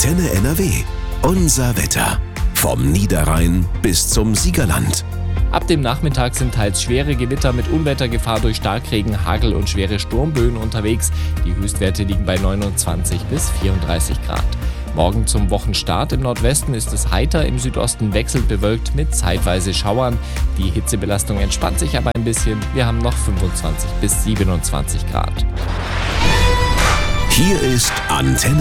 Antenne NRW. Unser Wetter. Vom Niederrhein bis zum Siegerland. Ab dem Nachmittag sind teils schwere Gewitter mit Unwettergefahr durch Starkregen, Hagel und schwere Sturmböen unterwegs. Die Höchstwerte liegen bei 29 bis 34 Grad. Morgen zum Wochenstart im Nordwesten ist es heiter, im Südosten wechselnd bewölkt mit zeitweise Schauern. Die Hitzebelastung entspannt sich aber ein bisschen. Wir haben noch 25 bis 27 Grad. Hier ist Antenne